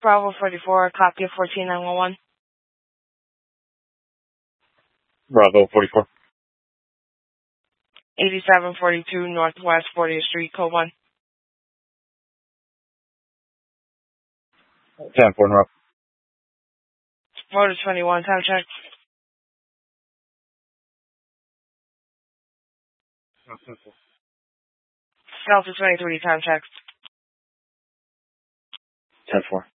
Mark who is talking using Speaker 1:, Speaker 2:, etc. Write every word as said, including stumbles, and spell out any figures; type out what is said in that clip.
Speaker 1: Bravo forty-four, copy of fourteen nine one one.
Speaker 2: Bravo forty-four.
Speaker 1: eighty-seven forty-two Northwest fortieth Street, code one.
Speaker 2: ten four, Rob.
Speaker 1: Motor twenty-one, time check. Delta twenty-three, time check.
Speaker 2: ten four.